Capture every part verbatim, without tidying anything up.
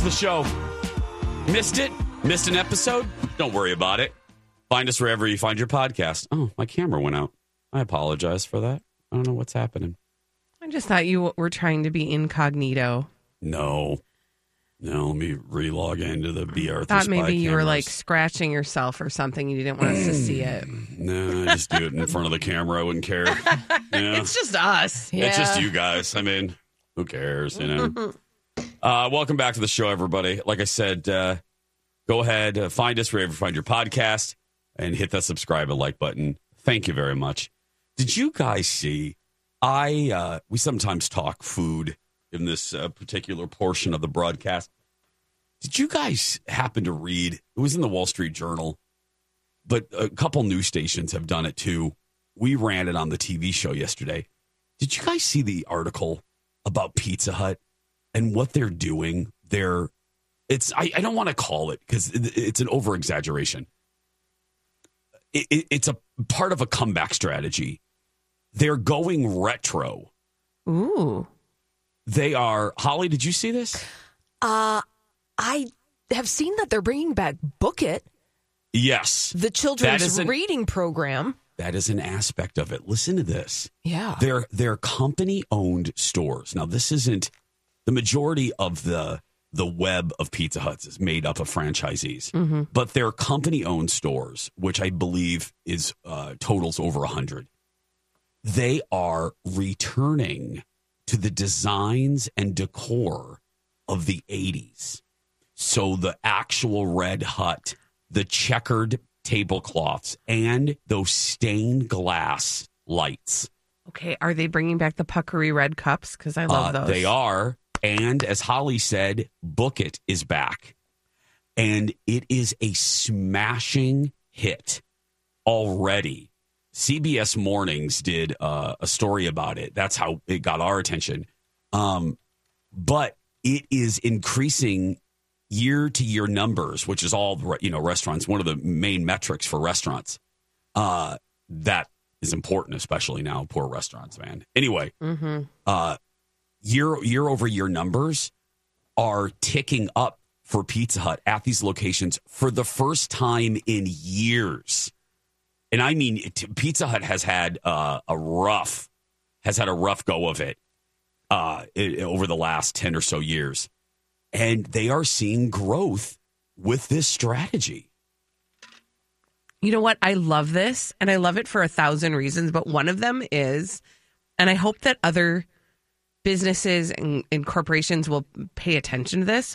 The show. Missed it? Missed an episode? Don't worry about it. Find us wherever you find your podcast. Oh, my camera went out. I apologize for that. I don't know what's happening. I just thought you were trying to be incognito. No. No, let me re-log into the B R. Thought maybe you cameras. were like scratching yourself or something. You didn't want us to see it. No, I just do it in front of the camera. I wouldn't care. Yeah. It's just us. Yeah. It's just you guys. I mean, who cares, you know? Uh, welcome back to the show, everybody. Like I said, uh, go ahead, uh, find us wherever you find your podcast and hit that subscribe and like button. Thank you very much. Did you guys see? I uh, we sometimes talk food in this uh, particular portion of the broadcast. Did you guys happen to read? It was in the Wall Street Journal, but a couple news stations have done it too. We ran it on the T V show yesterday. Did you guys see the article about Pizza Hut? And what they're doing, they're, it's, I, I don't want to call it because it, it's an over exaggeration. It, it, it's a part of a comeback strategy. They're going retro. Ooh. They are, Holly, did you see this? Uh, I have seen that they're bringing back Book It. Yes. The children's an, reading program. That is an aspect of it. Listen to this. Yeah. They're, they're company-owned stores. Now, this isn't, the majority of the the web of Pizza Huts is made up of franchisees. Mm-hmm. But they're company-owned stores, which I believe is uh, totals over one hundred. They are returning to the designs and decor of the eighties. So the actual Red Hut, the checkered tablecloths, and those stained glass lights. Okay, are they bringing back the puckery red cups? Because I love uh, those. They are. And as Holly said, Book It is back. And it is a smashing hit already. C B S Mornings did uh, a story about it. That's how it got our attention. Um, but it is increasing year-to-year numbers, which is all, you know, restaurants, one of the main metrics for restaurants. Uh, that is important, especially now, poor restaurants, man. Anyway, mm-hmm. uh, year year over year numbers are ticking up for Pizza Hut at these locations for the first time in years. And I mean, it, Pizza Hut has had uh, a rough has had a rough go of it, uh, it over the last ten or so years, and they are seeing growth with this strategy. You know what? I love this, and I love it for a thousand reasons, but one of them is, and I hope that other businesses and, and corporations will pay attention to this,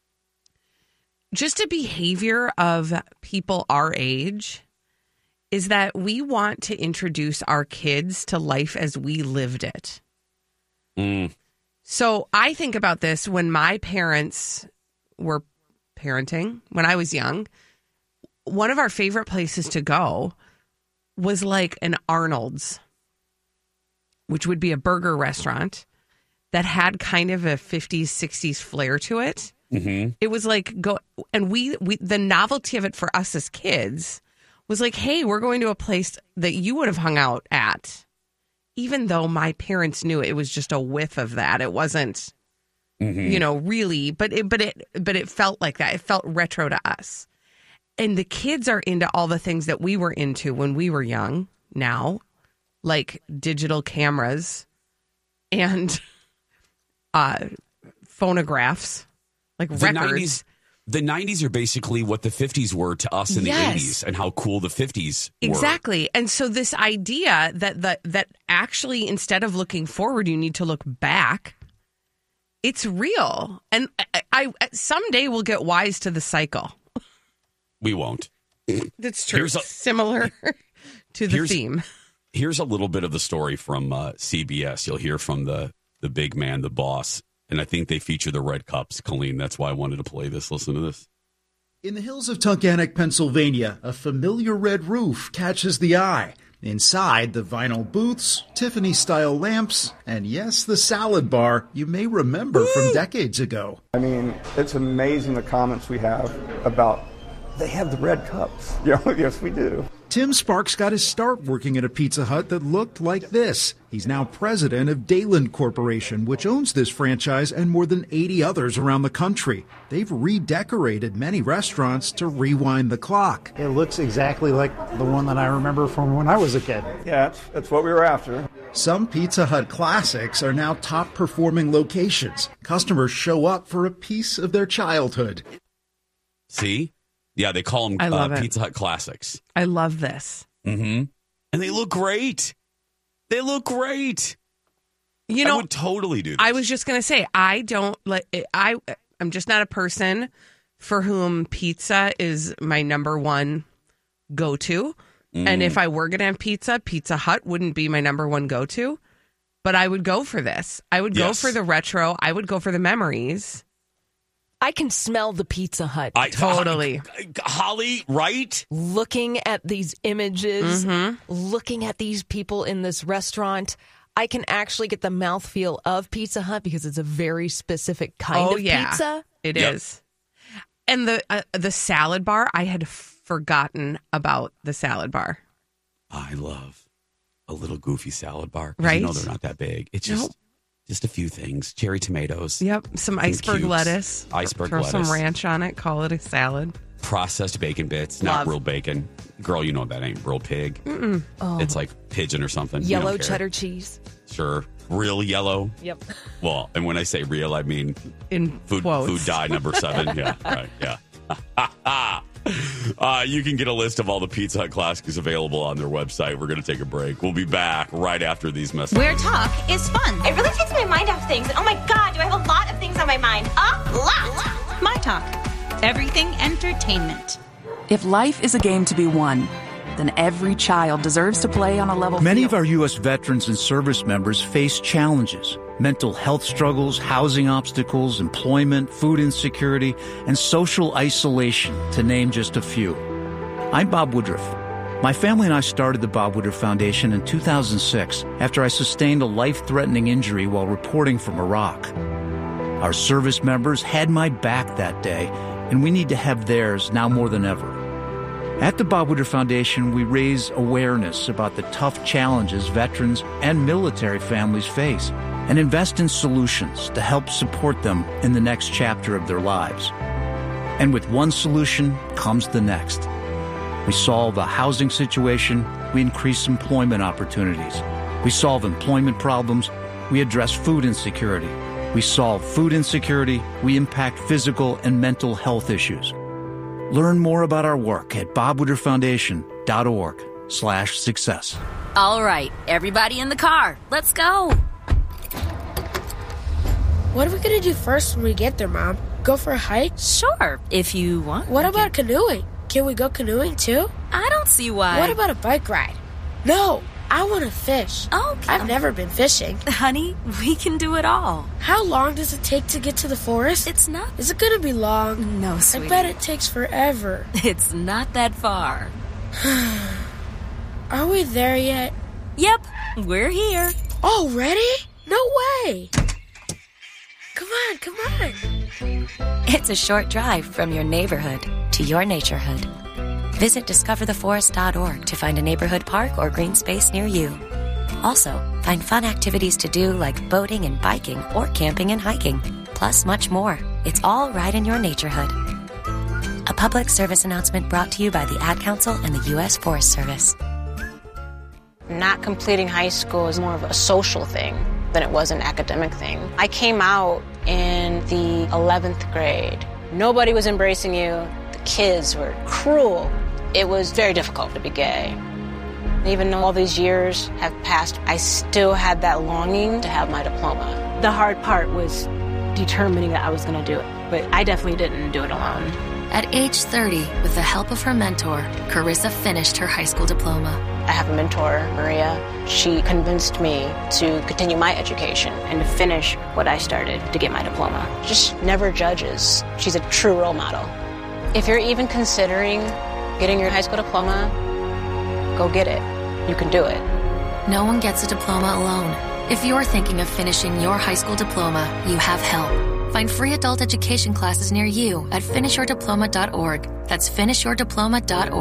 just a behavior of people our age is that we want to introduce our kids to life as we lived it. Mm. So I think about this when my parents were parenting, when I was young. One of our favorite places to go was like an Arnold's, which would be a burger restaurant that had kind of a fifties, sixties flair to it. Mm-hmm. It was like go, and we, we, the novelty of it for us as kids was like, hey, we're going to a place that you would have hung out at, even though my parents knew it was just a whiff of that. It wasn't, mm-hmm. you know, really, but it, but it, but it felt like that. It felt retro to us. And the kids are into all the things that we were into when we were young now, like digital cameras and uh, phonographs, like the records. nineties, the nineties are basically what the fifties were to us in Yes. the eighties, and how cool the fifties were. Exactly. And so this idea that, that, that actually, instead of looking forward, you need to look back, it's real. And I, I someday we'll get wise to the cycle. We won't. That's true. Here's a, Similar to the here's, theme. Here's a little bit of the story from uh, C B S. You'll hear from the, the big man, the boss. And I think they feature the red cups, Colleen. That's why I wanted to play this. Listen to this. In the hills of Tunkhannock, Pennsylvania, a familiar red roof catches the eye. Inside, the vinyl booths, Tiffany-style lamps, and yes, the salad bar you may remember Woo! From decades ago. I mean, it's amazing the comments we have about, they have the red cups. Yeah, yes, we do. Tim Sparks got his start working at a Pizza Hut that looked like this. He's now president of Dayland Corporation, which owns this franchise and more than eighty others around the country. They've redecorated many restaurants to rewind the clock. It looks exactly like the one that I remember from when I was a kid. Yeah, that's, that's what we were after. Some Pizza Hut classics are now top-performing locations. Customers show up for a piece of their childhood. See? Yeah, they call them I love uh, it. Pizza Hut classics. I love this. Mm-hmm. And they look great. They look great. You I know, would totally do this. I was just going to say, I don't like, I, I'm just not a person for whom pizza is my number one go-to. Mm. And if I were going to have pizza, Pizza Hut wouldn't be my number one go-to. But I would go for this. I would Yes. go for the retro. I would go for the memories. I can smell the Pizza Hut. I, Totally. Holly, right? Looking at these images, Mm-hmm. looking at these people in this restaurant, I can actually get the mouthfeel of Pizza Hut because it's a very specific kind Oh, of yeah. pizza. It is. Yep. And the uh, the salad bar, I had forgotten about the salad bar. I love a little goofy salad bar. 'Cause Right? You know they're not that big. It's just Nope. just a few things. Cherry tomatoes. Yep. Some iceberg cubes. lettuce. Iceberg Throw lettuce. some ranch on it. Call it a salad. Processed bacon bits, not Love. real bacon. Girl, you know that ain't real pig. Oh. It's like pigeon or something. You Yellow don't care. cheddar cheese. Sure. Real yellow. Yep. Well, and when I say real, I mean In food quotes. food dye number seven. Yeah, right. Yeah. uh, you can get a list of all the Pizza Hut classics available on their website. We're going to take a break. We'll be back right after these messages. Where talk is fun. It really takes my mind off things. And oh my God, do I have a lot of things on my mind? A lot. My Talk. Everything entertainment. If life is a game to be won, then every child deserves to play on a level Many field. of our U S veterans and service members face challenges. Mental health struggles, housing obstacles, employment, food insecurity, and social isolation, to name just a few. I'm Bob Woodruff. My family and I started the Bob Woodruff Foundation in two thousand six after I sustained a life-threatening injury while reporting from Iraq. Our service members had my back that day, and we need to have theirs now more than ever. At the Bob Woodruff Foundation, we raise awareness about the tough challenges veterans and military families face and invest in solutions to help support them in the next chapter of their lives. And with one solution comes the next. We solve a housing situation, we increase employment opportunities. We solve employment problems, we address food insecurity. We solve food insecurity, we impact physical and mental health issues. Learn more about our work at bobwoodrufffoundation.org slash success. All right, everybody in the car. Let's go. What are we going to do first when we get there, Mom? Go for a hike? Sure, if you want. What about canoeing? Can we go canoeing too? I don't see why. What about a bike ride? No, I want to fish. Okay. I've never been fishing. Honey, we can do it all. How long does it take to get to the forest? It's not. Is it going to be long? No, sweetie. I bet it takes forever. It's not that far. Are we there yet? Yep, we're here. Already? No way. Come on, come on. It's a short drive from your neighborhood to your naturehood. Visit discover the forest dot org to find a neighborhood park or green space near you. Also, find fun activities to do like boating and biking or camping and hiking, plus much more. It's all right in your naturehood. A public service announcement brought to you by the Ad Council and the U S Forest Service. Not completing high school is more of a social thing than it was an academic thing. I came out in the eleventh grade. Nobody was embracing you. The kids were cruel. It was very difficult to be gay. Even though all these years have passed, I still had that longing to have my diploma. The hard part was determining that I was going to do it, but I definitely didn't do it alone. At age thirty, with the help of her mentor, Carissa finished her high school diploma. I have a mentor, Maria. She convinced me to continue my education and to finish what I started to get my diploma. Just never judges. She's a true role model. If you're even considering getting your high school diploma, go get it. You can do it. No one gets a diploma alone. If you're thinking of finishing your high school diploma, you have help. Find free adult education classes near you at finish your diploma dot org. That's finish your diploma dot org.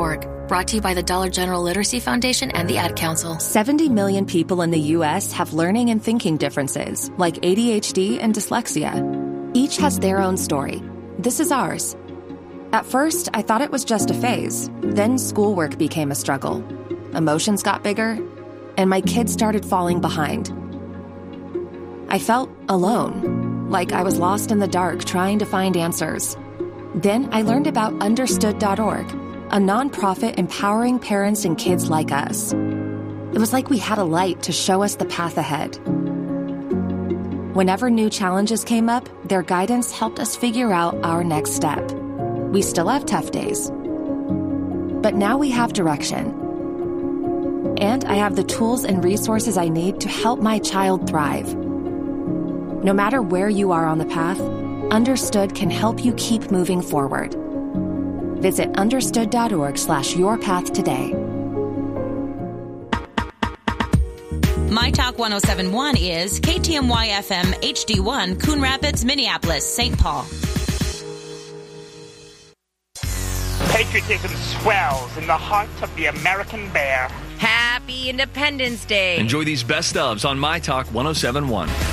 Brought to you by the Dollar General Literacy Foundation and the Ad Council. seventy million people in the U S have learning and thinking differences, like A D H D and dyslexia. Each has their own story. This is ours. At first, I thought it was just a phase. Then schoolwork became a struggle. Emotions got bigger, and my kids started falling behind. I felt alone, like I was lost in the dark trying to find answers. Then I learned about understood dot org, a nonprofit empowering parents and kids like us. It was like we had a light to show us the path ahead. Whenever new challenges came up, their guidance helped us figure out our next step. We still have tough days, but now we have direction. And I have the tools and resources I need to help my child thrive. No matter where you are on the path, Understood can help you keep moving forward. Visit understood.org slash your path today. My Talk one oh seven point one is K T M Y F M H D one, Coon Rapids, Minneapolis, Saint Paul. Patriotism swells in the heart of the American bear. Happy Independence Day. Enjoy these best ofs on My Talk one oh seven point one.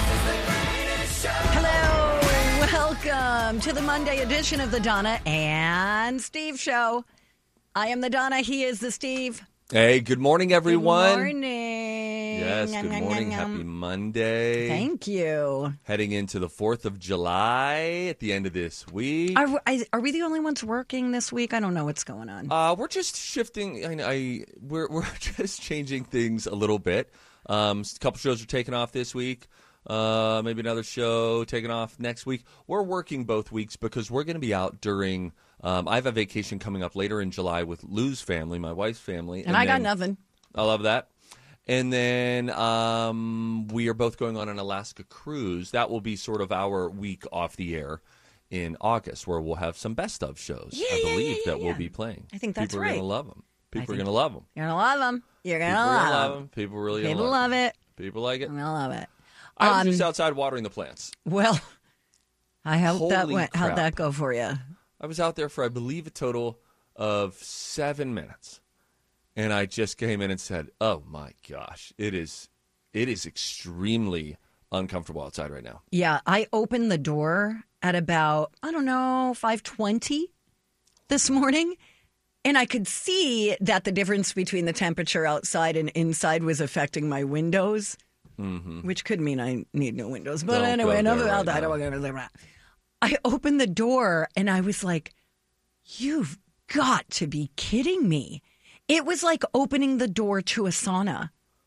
Hello, welcome to the Monday edition of the Donna and Steve Show. I am the Donna, he is the Steve. Hey, good morning, everyone. Good morning. Yes, good morning. Happy Monday. Thank you. Heading into the fourth of July at the end of this week. Are, I, are we the only ones working this week? I don't know what's going on. Uh, we're just shifting. I, I we're we're just changing things a little bit. Um, a couple shows are taking off this week. Uh, maybe another show taking off next week. We're working both weeks because we're going to be out during. Um, I have a vacation coming up later in July with Lou's family, my wife's family. And, and I then, got nothing. I love that. And then um, we are both going on an Alaska cruise. That will be sort of our week off the air in August, where we'll have some best of shows, yeah, I believe, yeah, yeah, that yeah. we'll be playing. I think that's People right. People are going to love them. People I are going to love them. You're going to love them. You're going to People love, really love them. them. People really People love, love it. People like it. I love it. I was Um, just outside watering the plants. Well, I hope that Holy went. crap. How'd that go for you? I was out there for, I believe, a total of seven minutes. And I just came in and said, oh, my gosh, it is it is extremely uncomfortable outside right now. Yeah, I opened the door at about, I don't know, five twenty this morning. And I could see that the difference between the temperature outside and inside was affecting my windows, mm-hmm. which could mean I need new windows. But Don't anyway, go enough there about right that. I don't want to go there. I opened the door and I was like, you've got to be kidding me. It was like opening the door to a sauna.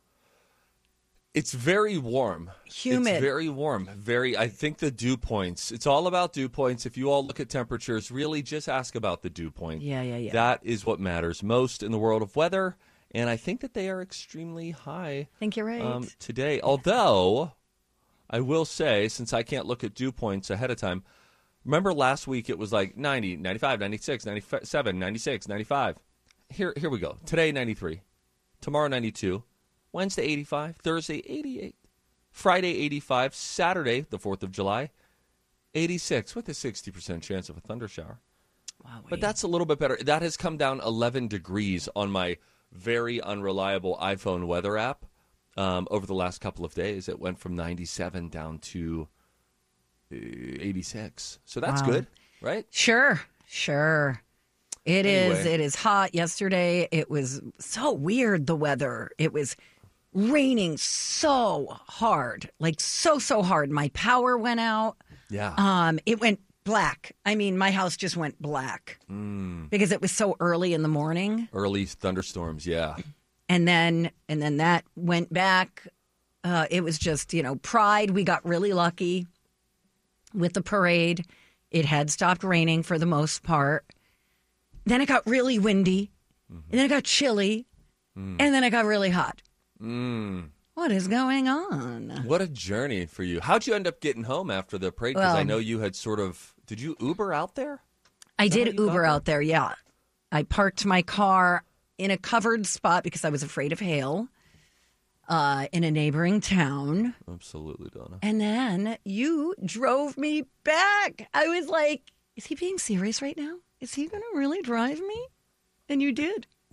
It's very warm. Humid. It's very warm. Very, I think the dew points, it's all about dew points. If you all look at temperatures, really just ask about the dew point. Yeah, yeah, yeah. That is what matters most in the world of weather. And I think that they are extremely high. I think you're right. Um, today. Although, I will say, since I can't look at dew points ahead of time, remember last week it was like ninety, ninety-five, ninety-six, ninety-seven, ninety-six, ninety-five. Here, here we go. Today, ninety-three. Tomorrow, ninety-two. Wednesday, eighty-five. Thursday, eighty-eight. Friday, eighty-five. Saturday, the fourth of July, eighty-six with a sixty percent chance of a thunder shower. Wow, but that's a little bit better. That has come down eleven degrees on my very unreliable iPhone weather app um, over the last couple of days. It went from ninety-seven down to uh, eighty-six. So that's Wow. good, right? Sure, sure. It Anyway. is. It is hot. Yesterday, it was so weird, the weather. It was raining so hard, like so, so hard. My power went out. Yeah. Um, it went black. I mean, my house just went black Mm. because it was so early in the morning. Early thunderstorms, yeah. And then, and then that went back. Uh, it was just, you know, Pride. We got really lucky with the parade. It had stopped raining for the most part. Then it got really windy, mm-hmm. and then it got chilly, mm. and then it got really hot. Mm. What is going on? What a journey for you. How'd you end up getting home after the parade? Because Well, I know you had sort of, did you Uber out there? I Is that did how you got Uber there? out there, yeah. I parked my car in a covered spot because I was afraid of hail uh, in a neighboring town. Absolutely, Donna. And then you drove me back. I was like, is he being serious right now? Is he going to really drive me? And you did.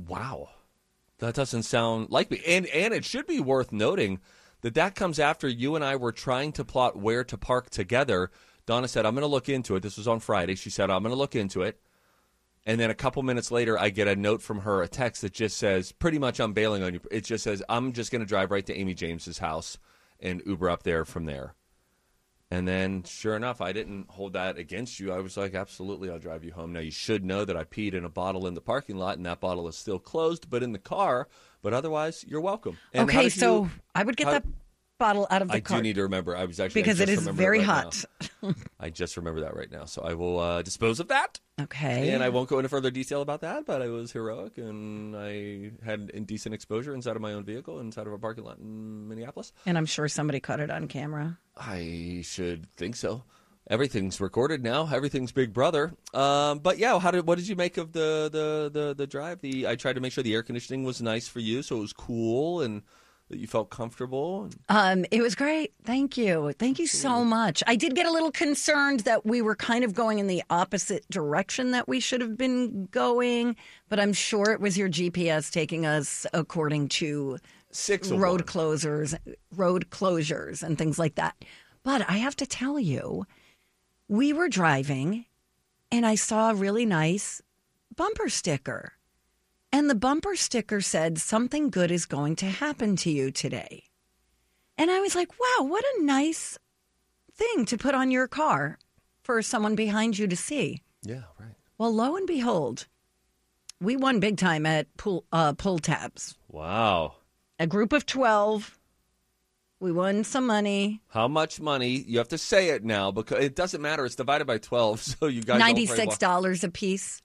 Wow. That doesn't sound like me. And and it should be worth noting that that comes after you and I were trying to plot where to park together. Donna said, I'm going to look into it. This was on Friday. She said, I'm going to look into it. And then a couple minutes later, I get a note from her, a text that just says, pretty much I'm bailing on you. It just says, I'm just going to drive right to Amy James's house and Uber up there from there. And then, sure enough, I didn't hold that against you. I was like, absolutely, I'll drive you home. Now, you should know that I peed in a bottle in the parking lot, and that bottle is still closed, but in the car. But otherwise, you're welcome. And okay, so you, I would get how, that bottle out of the I car. do need to remember. I was actually because I it just is remembered very it right hot. I just remember that right now. So I will uh, dispose of that. Okay. And I won't go into further detail about that, but I was heroic, and I had indecent exposure inside of my own vehicle, inside of a parking lot in Minneapolis. And I'm sure somebody caught it on camera. I should think so. Everything's recorded now. Everything's Big Brother. Um, but yeah, how did what did you make of the, the, the, the drive? The I tried to make sure the air conditioning was nice for you, so it was cool and that you felt comfortable. Um, it was great. Thank you. Thank you so much. I did get a little concerned that we were kind of going in the opposite direction that we should have been going, but I'm sure it was your G P S taking us according to Six road closures, road closures and things like that. But I have to tell you, we were driving and I saw a really nice bumper sticker. And the bumper sticker said, something good is going to happen to you today. And I was like, wow, what a nice thing to put on your car for someone behind you to see. Yeah, right. Well, lo and behold, we won big time at pull, uh, pull tabs. Wow. A group of twelve. We won some money. How much money? You have to say it now because it doesn't matter. It's divided by twelve, so you guys ninety-six dollars a piece.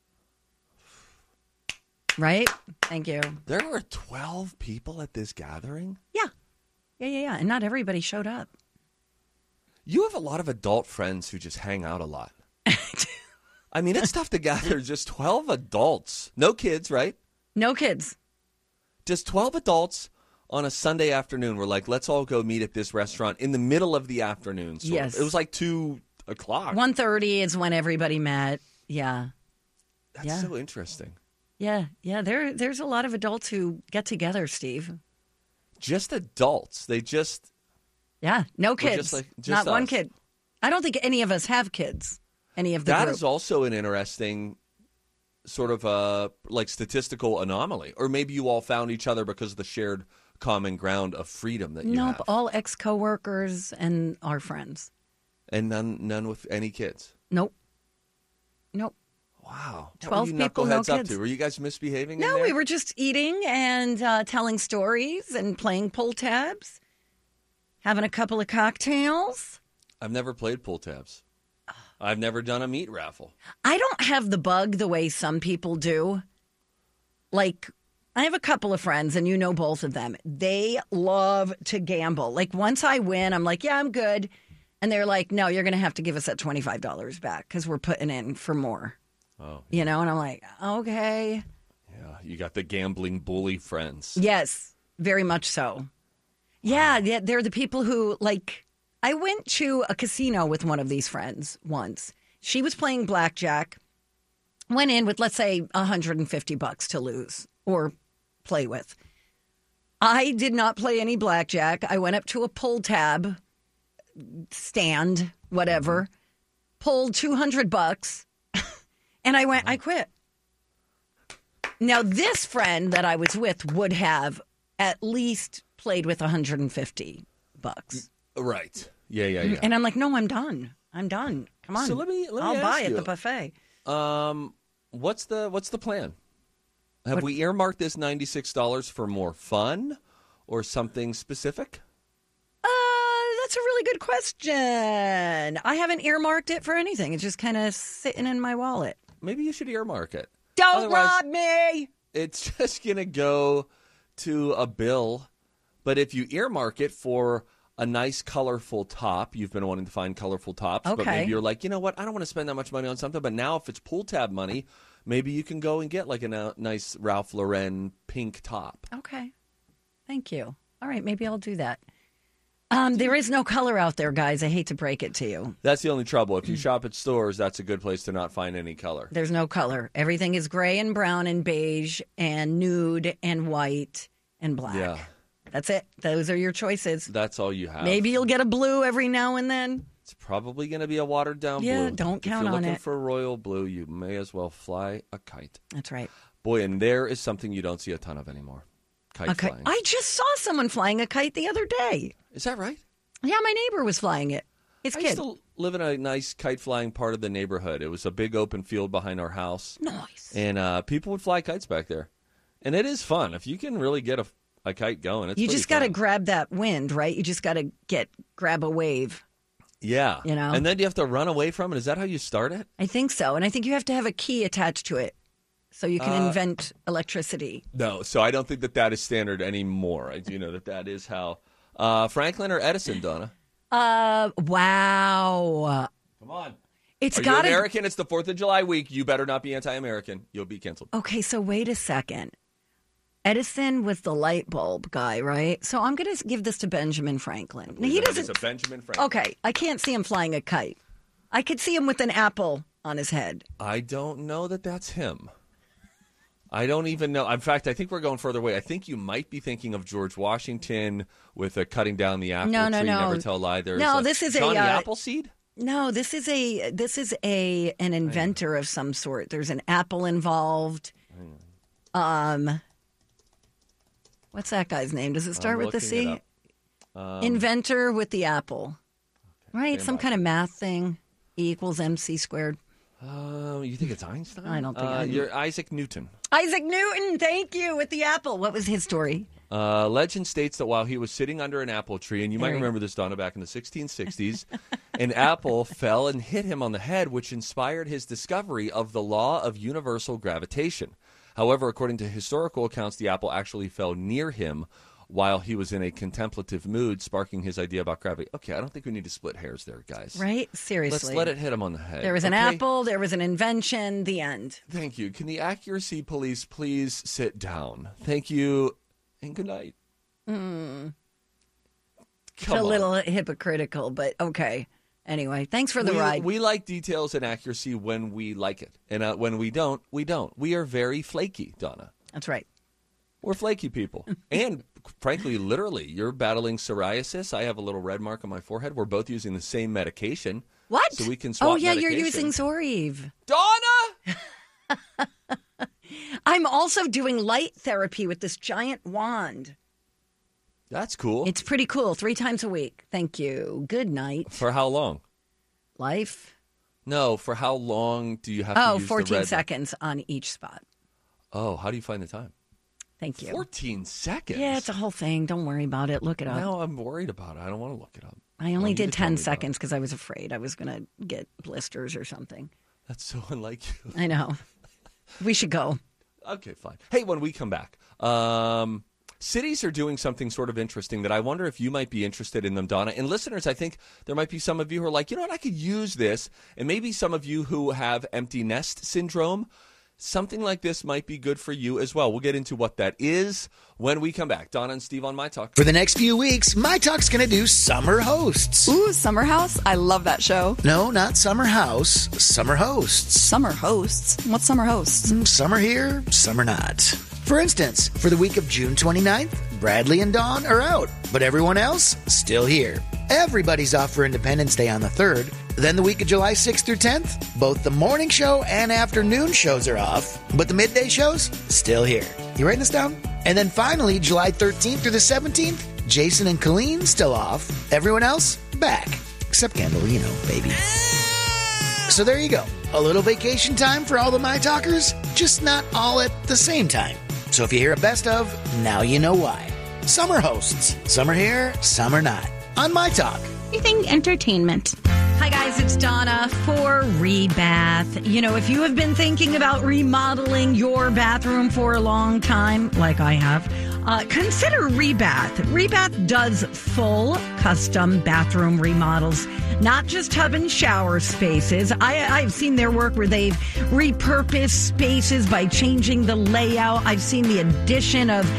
Right? Thank you. There were twelve people at this gathering? Yeah. Yeah, yeah, yeah. And not everybody showed up. You have a lot of adult friends who just hang out a lot. I mean, it's tough to gather just twelve adults. No kids, right? No kids. Just twelve adults on a Sunday afternoon. We're like, let's all go meet at this restaurant in the middle of the afternoon. Sort yes. Of. It was like two o'clock. one thirty is when everybody met. Yeah. That's yeah. so interesting. Yeah, yeah. There, there's a lot of adults who get together, Steve. Just adults. They just... Yeah, no kids. Just like, just Not us. one kid. I don't think any of us have kids. Any of the That group. is also an interesting sort of uh, like statistical anomaly. Or maybe you all found each other because of the shared common ground of freedom that you nope, have. all ex-coworkers and our friends. And none none with any kids? Nope. Nope. Wow. twelve what were you people, no knuckleheads up kids. to? Were you guys misbehaving? No, in there? we were just eating and uh, telling stories and playing pull tabs, having a couple of cocktails. I've never played pull tabs. I've never done a meat raffle. I don't have the bug the way some people do. Like, I have a couple of friends, and you know both of them. They love to gamble. Like, once I win, I'm like, yeah, I'm good. And they're like, no, you're going to have to give us that twenty-five dollars back because we're putting in for more. Oh, you know, and I'm like, okay. Yeah, you got the gambling bully friends. Yes, very much so. Yeah, yeah, they're the people who, like, I went to a casino with one of these friends once. She was playing blackjack, went in with, let's say, one hundred fifty bucks to lose or play with. I did not play any blackjack. I went up to a pull tab stand, whatever, mm-hmm. pulled two hundred bucks. And I went, I quit. Now, this friend that I was with would have at least played with one hundred fifty bucks. Right. Yeah, yeah, yeah. And I'm like, no, I'm done. I'm done. Come on. So let me, let me I'll ask buy you, at the buffet. Um, what's the what's the plan? Have What- we earmarked this ninety-six dollars for more fun or something specific? Uh, that's a really good question. I haven't earmarked it for anything. It's just kind of sitting in my wallet. Maybe you should earmark it. Don't Otherwise, rob me. It's just going to go to a bill. But if you earmark it for a nice, colorful top, you've been wanting to find colorful tops. But Okay. maybe you're like, you know what? I don't want to spend that much money on something. But now if it's pull tab money, maybe you can go and get like a na- nice Ralph Lauren pink top. Okay. Thank you. All right, maybe I'll do that. Um, there is no color out there, guys. I hate to break it to you. That's the only trouble. If you shop at stores, that's a good place to not find any color. There's no color. Everything is gray and brown and beige and nude and white and black. Yeah. That's it. Those are your choices. That's all you have. Maybe you'll get a blue every now and then. It's probably going to be a watered down blue. Yeah, don't count if you're on looking it. for royal blue, you may as well fly a kite. That's right. Boy, and there is something you don't see a ton of anymore. Kite Okay. flying. I just saw someone flying a kite the other day. Is that right? Yeah, my neighbor was flying it. His I kid. used to live in a nice kite flying part of the neighborhood. It was a big open field behind our house. Nice. And uh, people would fly kites back there. And it is fun. If you can really get a, a kite going, it's You pretty just got to fun. grab that wind, right? You just got to get grab a wave. Yeah. You know? And then you have to run away from it. Is that how you start it? I think so. And I think you have to have a key attached to it so you can Uh, invent electricity. No. So I don't think that that is standard anymore. I do know that that is how. Uh, Franklin or Edison, Donna? Uh, wow. Come on. It's Are got you to. American? It's the fourth of July week. You better not be anti-American. You'll be canceled. Okay, so wait a second. Edison was the light bulb guy, right? So I'm going to give this to Benjamin Franklin. Now, he That is doesn't. a Benjamin Franklin. Okay, I can't see him flying a kite. I could see him with an apple on his head. I don't know that that's him. I don't even know. In fact, I think we're going further away. I think you might be thinking of George Washington with a cutting down the apple No, no, tree, no. never tell a lie. There's No, a this is a, Johnny uh, Appleseed? No, this is a this is a an inventor of some sort. There's an apple involved. Um, what's that guy's name? Does it start I'm with a looking C? it up. Um, Inventor with the apple, right? stand Some by. kind of math thing. E equals mc squared. Uh, you think it's Einstein? I don't think uh, I do. You're Isaac Newton. Isaac Newton, thank you, with the apple. What was his story? Uh, legend states that while he was sitting under an apple tree, and you might Very. remember this, Donna, back in the sixteen sixties, an apple fell and hit him on the head, which inspired his discovery of the law of universal gravitation. However, according to historical accounts, the apple actually fell near him while he was in a contemplative mood, sparking his idea about gravity. Okay, I don't think we need to split hairs there, guys. Right? Seriously. Let's let it hit him on the head. There was an okay? apple, there was an invention, the end. Thank you. Can the accuracy police please sit down? Thank you, and good night. Mm. It's Come a on. little hypocritical, but okay. Anyway, thanks for the we, ride. We like details and accuracy when we like it. And uh, when we don't, we don't. We are very flaky, Donna. That's right. We're flaky people. And frankly, literally, you're battling psoriasis. I have a little red mark on my forehead. We're both using the same medication. What? So we can swap Oh, yeah, you're medication. using Zoriv. Donna! I'm also doing light therapy with this giant wand. That's cool. It's pretty cool. Three times a week. Thank you. Good night. For how long? Life. No, for how long do you have Oh, to use fourteen the red? seconds on each spot. Oh, how do you find the time? Thank you. fourteen seconds? Yeah, it's a whole thing. Don't worry about it. Look it up. Now I'm worried about it. I don't want to look it up. I I only need did to tell me ten about it. seconds because I was afraid I was going to get blisters or something. That's so unlike you. I know. We should go. Okay, fine. Hey, when we come back, um, cities are doing something sort of interesting that I wonder if you might be interested in them, Donna. And listeners, I think there might be some of you who are like, you know what, I could use this. And maybe some of you who have empty nest syndrome, something like this might be good for you as well. We'll get into what that is when we come back. Donna and Steve on My Talk. For the next few weeks, My Talk's going to do Summer Hosts. Ooh, Summer House? I love that show. No, not Summer House. Summer Hosts. Summer Hosts? What's Summer Hosts? Mm, Some are here, some are not. For instance, for the week of June twenty-ninth, Bradley and Dawn are out, but everyone else still here. Everybody's off for Independence Day on the third. Then the week of July sixth through tenth, both the morning show and afternoon shows are off, but the midday shows still here. You writing this down? And then finally, July thirteenth through the seventeenth, Jason and Colleen still off. Everyone else back, except Kendall, you know, baby. So there you go. A little vacation time for all the My Talkers, just not all at the same time. So if you hear a best of, now you know why. Summer hosts. Some are here, some are not. On My Talk. Anything entertainment. Hi, guys. It's Donna for Rebath. You know, if you have been thinking about remodeling your bathroom for a long time, like I have, uh, consider Rebath. Rebath does full custom bathroom remodels, not just tub and shower spaces. I, I've seen their work where they've repurposed spaces by changing the layout. I've seen the addition of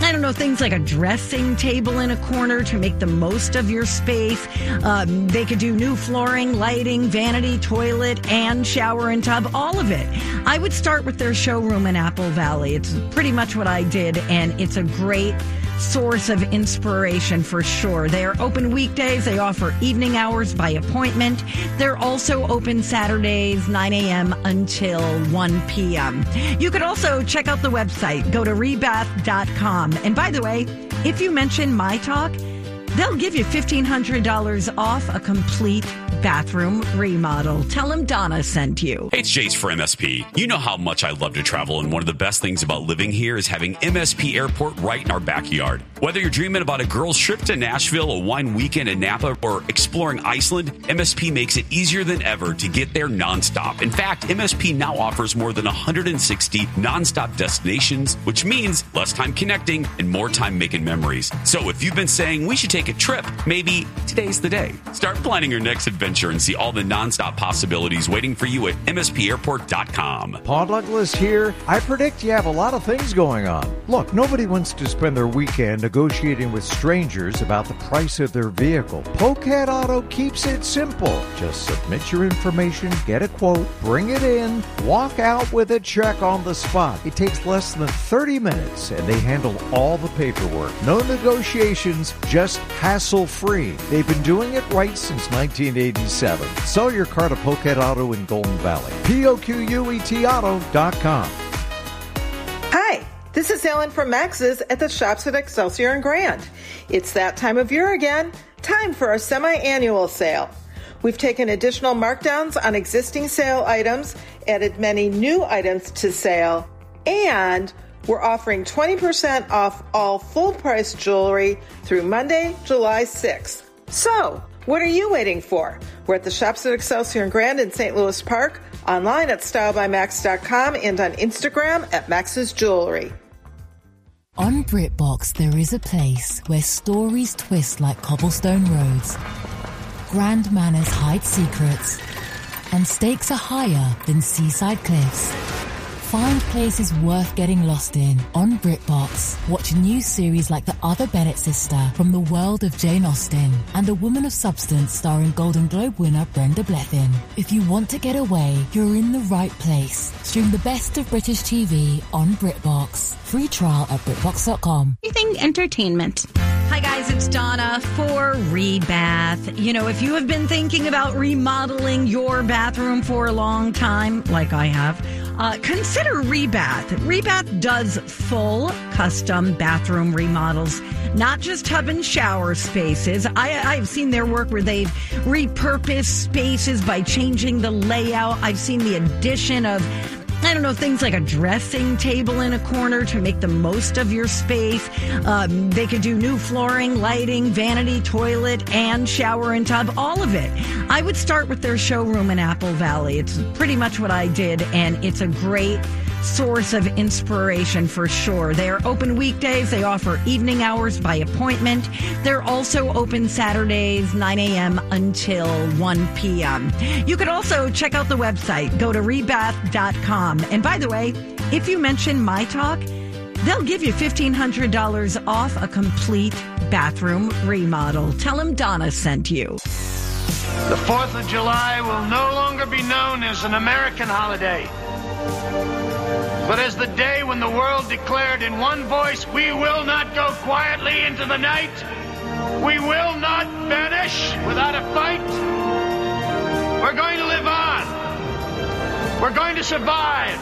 I don't know, things like a dressing table in a corner to make the most of your space. Um, they could do new flooring, lighting, vanity, toilet, and shower and tub, all of it. I would start with their showroom in Apple Valley. It's pretty much what I did, and it's a great source of inspiration for sure. They are open weekdays. They offer evening hours by appointment. They're also open Saturdays, nine a.m. until one p.m. You could also check out the website. Go to rebath dot com. And by the way, if you mention My Talk, they'll give you fifteen hundred dollars off a complete bathroom remodel. Tell them Donna sent you. Hey, it's Jace for M S P. You know how much I love to travel, and one of the best things about living here is having M S P Airport right in our backyard. Whether you're dreaming about a girl's trip to Nashville, a wine weekend in Napa, or exploring Iceland, M S P makes it easier than ever to get there nonstop. In fact, M S P now offers more than one hundred sixty nonstop destinations, which means less time connecting and more time making memories. So if you've been saying we should take a trip, maybe today's the day. Start planning your next adventure and see all the nonstop possibilities waiting for you at M S P airport dot com. Paul Douglas here. I predict you have a lot of things going on. Look, nobody wants to spend their weekend negotiating with strangers about the price of their vehicle. Polecat Auto keeps it simple. Just submit your information, get a quote, bring it in, walk out with a check on the spot. It takes less than thirty minutes, and they handle all the paperwork. No negotiations, just hassle-free. They've been doing it right since nineteen eighty-seven. Sell your car to Polecat Auto in Golden Valley. P O Q U E T auto dot com. Hi, this is Ellen from Max's at the shops at Excelsior and Grand. It's that time of year again. Time for our semi-annual sale. We've taken additional markdowns on existing sale items, added many new items to sale, and we're offering twenty percent off all full-price jewelry through Monday, July sixth. So, what are you waiting for? We're at the shops at Excelsior and Grand in Saint Louis Park, online at style by max dot com, and on Instagram at Max's Jewelry. On BritBox, there is a place where stories twist like cobblestone roads, grand manners hide secrets, and stakes are higher than seaside cliffs. Find places worth getting lost in on BritBox. Watch new series like The Other Bennett Sister from the world of Jane Austen and A Woman of Substance starring Golden Globe winner Brenda Blethyn. If you want to get away, you're in the right place. Stream the best of British T V on BritBox. Free trial at BritBox dot com. Everything entertainment. Hi guys, it's Donna for Rebath. You know, if you have been thinking about remodeling your bathroom for a long time, like I have, uh, consider Rebath. Rebath does full custom bathroom remodels, not just tub and shower spaces. I, I've seen their work where they've repurposed spaces by changing the layout. I've seen the addition of I don't know, things like a dressing table in a corner to make the most of your space. Um, they could do new flooring, lighting, vanity, toilet, and shower and tub, all of it. I would start with their showroom in Apple Valley. It's pretty much what I did, and it's a great source of inspiration for sure. They are open weekdays. They offer evening hours by appointment. They're also open Saturdays, nine a.m. until one p.m. You could also check out the website. Go to rebath dot com. And by the way, if you mention My Talk, they'll give you fifteen hundred dollars off a complete bathroom remodel. Tell them Donna sent you. The fourth of July will no longer be known as an American holiday, but as the day when the world declared in one voice, we will not go quietly into the night. We will not vanish without a fight. We're going to live on. We're going to survive.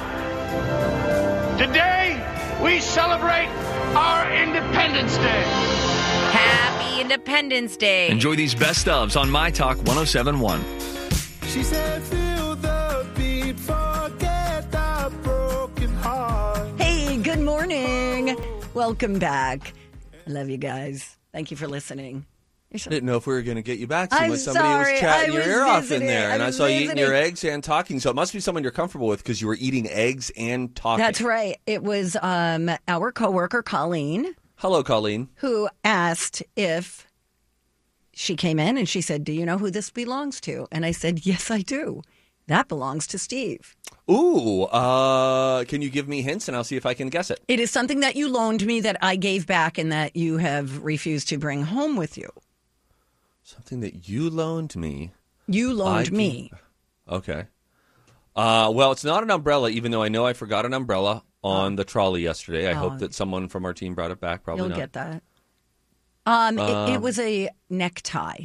Today, we celebrate our Independence Day. Happy Independence Day. Enjoy these best ofs on My Talk one oh seven point one. She said, feel the beat, forget the broken heart. Hey, good morning. Welcome back. I love you guys. Thank you for listening. I didn't know if we were going to get you back soon. I'm Like somebody sorry. was chatting I your was ear off in visiting. there. I And I was saw you eating your visiting. eggs and talking. So it must be someone you're comfortable with because you were eating eggs and talking. That's right. It was um, our coworker, Colleen. Hello, Colleen. Who asked if she came in and she said, do you know who this belongs to? And I said, yes, I do. That belongs to Steve. Ooh, uh, can you give me hints and I'll see if I can guess it? It is something that you loaned me that I gave back and that you have refused to bring home with you. Something that you loaned me. You loaned I me. Can... Okay. Uh, well, it's not an umbrella, even though I know I forgot an umbrella on oh. the trolley yesterday. I oh. hope that someone from our team brought it back. Probably You'll not. get that. Um, um, it, it was a necktie.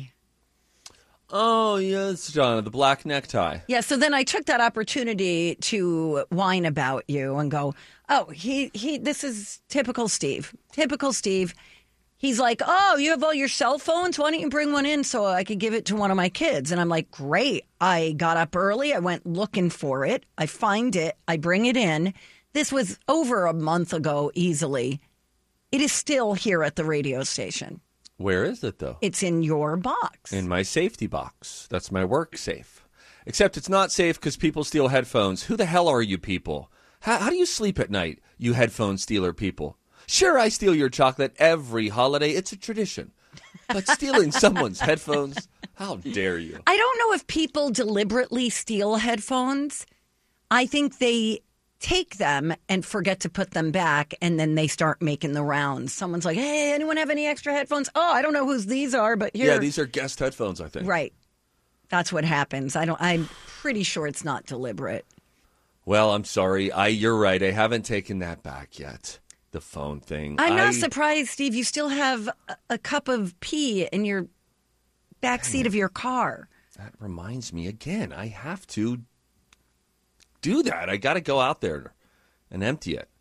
Oh, yes, Donna, the black necktie. Yeah, so then I took that opportunity to whine about you and go, oh, he, he, this is typical Steve. Typical Steve. He's like, oh, you have all your cell phones? Why don't you bring one in so I could give it to one of my kids? And I'm like, great. I got up early. I went looking for it. I find it. I bring it in. This was over a month ago, easily. It is still here at the radio station. Where is it, though? It's in your box. In my safety box. That's my work safe. Except it's not safe because people steal headphones. Who the hell are you people? How, how do you sleep at night, you headphone stealer people? Sure, I steal your chocolate every holiday. It's a tradition. But stealing someone's headphones, how dare you? I don't know if people deliberately steal headphones. I think they take them and forget to put them back, and then they start making the rounds. Someone's like, hey, anyone have any extra headphones? Oh, I don't know whose these are, but here. Yeah, these are guest headphones, I think. Right. That's what happens. I don't. I'm pretty sure it's not deliberate. Well, I'm sorry. I. You're right. I haven't taken that back yet. The phone thing. I'm I, not surprised, Steve. You still have a, a cup of pee in your back seat of your car. That reminds me again. I have to do that. I got to go out there and empty it.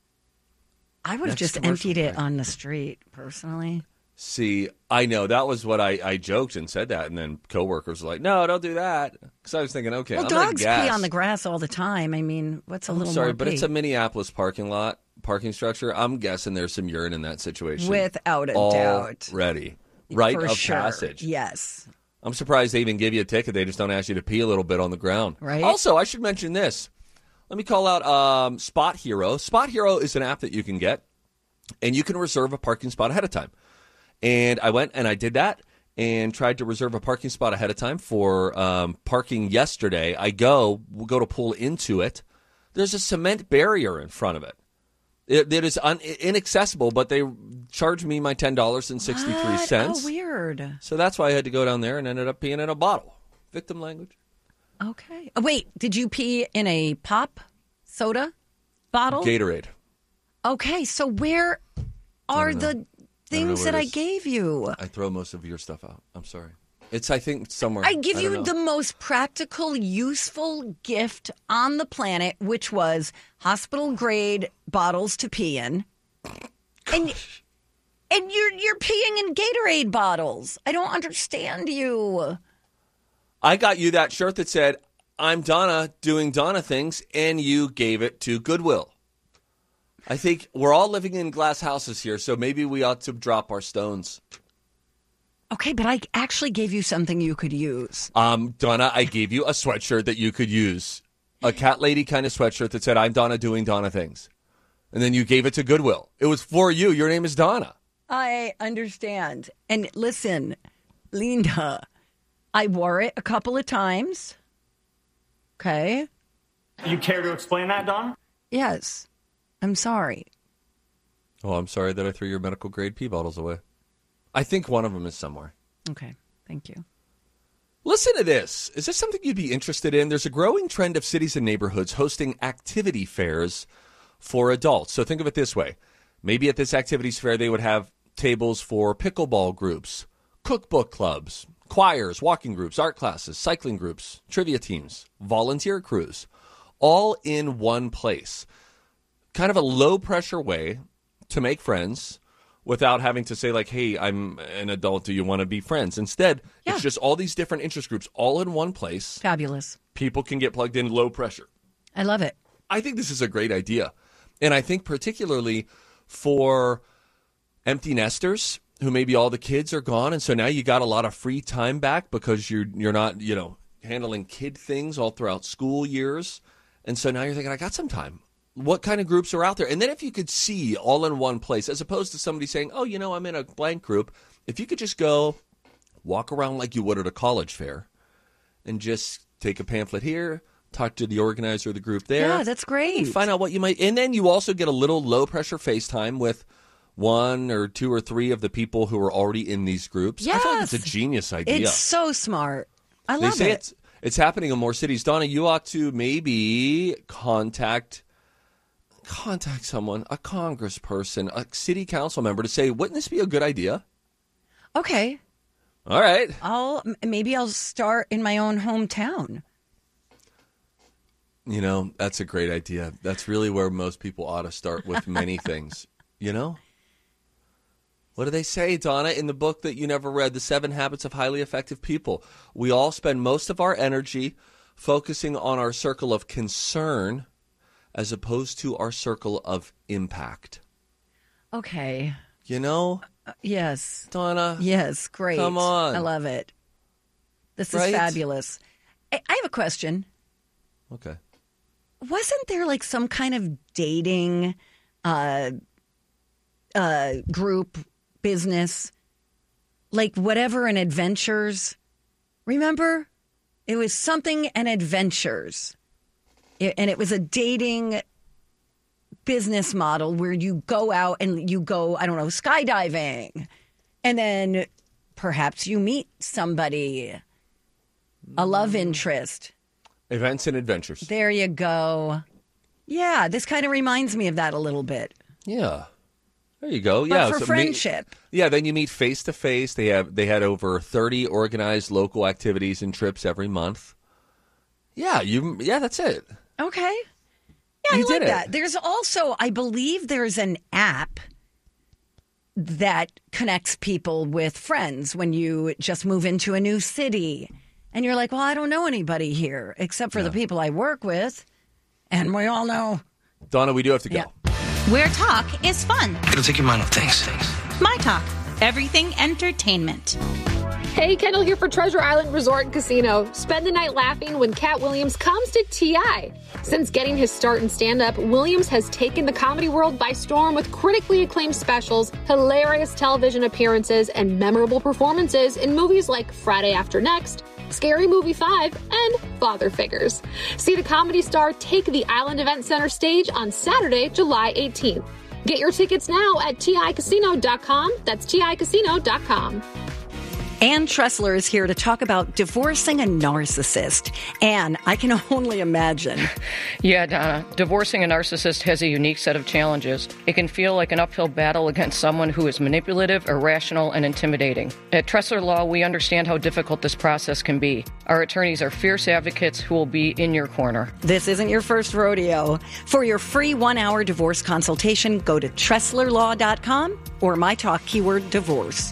I would have just emptied it on the street, personally. See, I know that was what I, I joked and said that, and then coworkers were like, "No, don't do that." Because I was thinking, okay, well, I'm dogs gonna guess. pee on the grass all the time. I mean, what's a I'm little sorry, more but pee? it's a Minneapolis parking lot, parking structure. I'm guessing there's some urine in that situation, without a doubt, already, rite For of sure. passage. Yes. I'm surprised they even give you a ticket. They just don't ask you to pee a little bit on the ground. Right. Also, I should mention this. Let me call out um, Spot Hero. Spot Hero is an app that you can get, and you can reserve a parking spot ahead of time. And I went and I did that and tried to reserve a parking spot ahead of time for um, parking yesterday. I go, we'll go to pull into it. There's a cement barrier in front of it. It, it is un, inaccessible, but they charged me my ten dollars and sixty-three cents. Oh, weird. So that's why I had to go down there and ended up peeing in a bottle. Victim language. Okay. Oh, wait, did you pee in a pop soda bottle? Gatorade. Okay, so where are the things that I gave you? I throw most of your stuff out. I'm sorry. It's, I think, somewhere. I give I you know. the most practical, useful gift on the planet, which was hospital-grade bottles to pee in. And, and you're you're peeing in Gatorade bottles. I don't understand you. I got you that shirt that said, I'm Donna doing Donna things, and you gave it to Goodwill. I think we're all living in glass houses here, so maybe we ought to drop our stones. Okay, but I actually gave you something you could use. Um, Donna, I gave you a sweatshirt that you could use. A cat lady kind of sweatshirt that said, I'm Donna doing Donna things. And then you gave it to Goodwill. It was for you. Your name is Donna. I understand. And listen, Linda, I wore it a couple of times. Okay? You care to explain that, Donna? Yes. I'm sorry. Oh, I'm sorry that I threw your medical grade pee bottles away. I think one of them is somewhere. Okay. Thank you. Listen to this. Is this something you'd be interested in? There's a growing trend of cities and neighborhoods hosting activity fairs for adults. So think of it this way. Maybe at this activities fair, they would have tables for pickleball groups, cookbook clubs, choirs, walking groups, art classes, cycling groups, trivia teams, volunteer crews, all in one place. Kind of a low-pressure way to make friends without having to say, like, hey, I'm an adult. Do you want to be friends? Instead, yeah. It's just all these different interest groups all in one place. Fabulous. People can get plugged in low pressure. I love it. I think this is a great idea. And I think particularly for empty nesters who maybe all the kids are gone. And so now you got a lot of free time back because you're, you're not, you know, handling kid things all throughout school years. And so now you're thinking, I got some time. What kind of groups are out there? And then if you could see all in one place, as opposed to somebody saying, oh, you know, I'm in a blank group. If you could just go walk around like you would at a college fair and just take a pamphlet here, talk to the organizer of the group there. Yeah, that's great. Find out what you might, and then you also get a little low pressure FaceTime with one or two or three of the people who are already in these groups. Yes. I feel like it's a genius idea. It's so smart. I they love say it. It's, it's happening in more cities. Donna, you ought to maybe contact contact someone, a congressperson, a city council member to say, wouldn't this be a good idea? Okay. All right. I'll maybe I'll start in my own hometown. You know, that's a great idea. That's really where most people ought to start with many things, you know? What do they say, Donna, in the book that you never read, The Seven Habits of Highly Effective People? We all spend most of our energy focusing on our circle of concern as opposed to our circle of impact. Okay. You know? Uh, yes. Donna? Yes, great. Come on. I love it. This Right? is fabulous. I, I have a question. Okay. Wasn't there like some kind of dating uh, uh, group business, like whatever and adventures? Remember? It was something and adventures. It, and it was a dating business model where you go out and you go, I don't know, skydiving. And then perhaps you meet somebody, a love interest. Events and adventures. There you go. Yeah, this kind of reminds me of that a little bit. Yeah. There you go. But yeah, for so friendship. Meet, yeah, then you meet face to face. They have they had over thirty organized local activities and trips every month. Yeah, you yeah, that's it. Okay. Yeah, You I like did it. that. There's also, I believe there's an app that connects people with friends when you just move into a new city. And you're like, well, I don't know anybody here except for the people I work with. And we all know. Donna, we do have to go. Yeah. Where talk is fun. It'll take your mind off things. My Talk. Everything entertainment. Hey, Kendall here for Treasure Island Resort and Casino. Spend the night laughing when Cat Williams comes to T I. Since getting his start in stand-up, Williams has taken the comedy world by storm with critically acclaimed specials, hilarious television appearances, and memorable performances in movies like Friday After Next, Scary Movie five, and Father Figures. See the comedy star take the Island Event Center stage on Saturday, July eighteenth. Get your tickets now at T I casino dot com. That's T I casino dot com. Ann Tressler is here to talk about divorcing a narcissist. Ann, I can only imagine. Yeah, Donna. Divorcing a narcissist has a unique set of challenges. It can feel like an uphill battle against someone who is manipulative, irrational, and intimidating. At Tressler Law, we understand how difficult this process can be. Our attorneys are fierce advocates who will be in your corner. This isn't your first rodeo. For your free one-hour divorce consultation, go to Tressler Law dot com or my talk keyword divorce.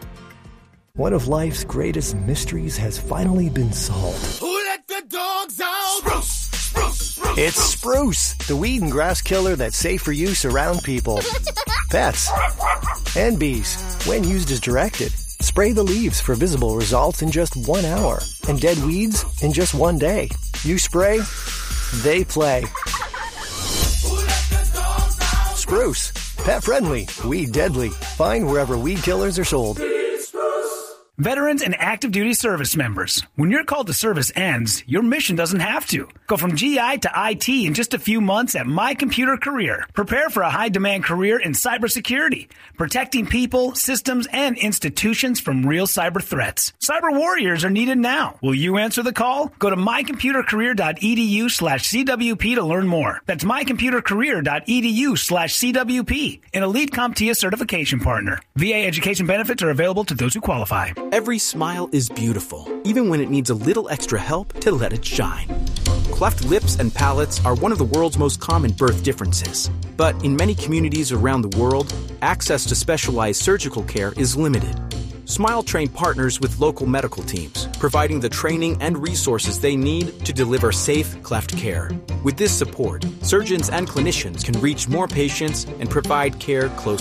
One of life's greatest mysteries has finally been solved. Who let the dogs out? Spruce, spruce, spruce. It's Spruce, the weed and grass killer that's safe for use around people, pets, and bees. When used as directed, spray the leaves for visible results in just one hour and dead weeds in just one day. You spray, they play. Spruce, pet friendly, weed deadly. Find wherever weed killers are sold. Veterans and active duty service members, when your call to service ends, your mission doesn't have to. Go from G I to I T in just a few months at My Computer Career. Prepare for a high-demand career in cybersecurity, protecting people, systems, and institutions from real cyber threats. Cyber warriors are needed now. Will you answer the call? Go to mycomputercareer.edu slash CWP to learn more. That's mycomputercareer.edu slash CWP, an Elite CompTIA certification partner. V A education benefits are available to those who qualify. Every smile is beautiful, even when it needs a little extra help to let it shine. Cleft lips and palates are one of the world's most common birth differences. But in many communities around the world, access to specialized surgical care is limited. Smile Train partners with local medical teams, providing the training and resources they need to deliver safe cleft care. With this support, surgeons and clinicians can reach more patients and provide care close